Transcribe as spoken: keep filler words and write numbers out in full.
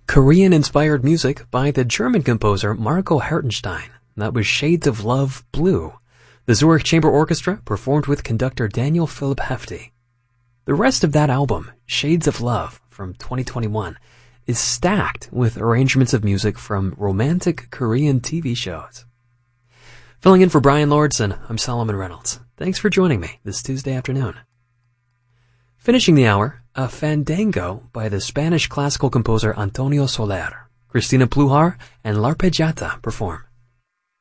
Korean-inspired music by the German composer Marco Hertenstein. That was Shades of Love, Blue. The Zurich Chamber Orchestra performed with conductor Daniel Philipp Hefti. The rest of that album, Shades of Love, from twenty twenty-one, is stacked with arrangements of music from romantic Korean T V shows. Filling in for Brian Lordson, I'm Solomon Reynolds. Thanks for joining me this Tuesday afternoon. Finishing the hour, a fandango by the Spanish classical composer Antonio Soler. Cristina Pluhar and L'Arpeggiata perform.